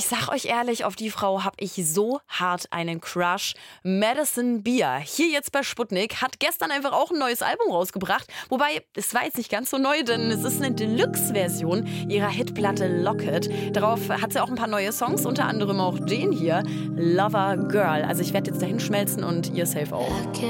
ich sag euch ehrlich, auf die Frau habe ich so hart einen Crush. Madison Beer, hier jetzt bei Sputnik, hat gestern einfach auch ein neues Album rausgebracht. Wobei, es war jetzt nicht ganz so neu, denn es ist eine Deluxe-Version ihrer Hitplatte Locket. Darauf hat sie auch ein paar neue Songs, unter anderem auch den hier, Lover Girl. Also ich werde jetzt dahin schmelzen und ihr safe auch.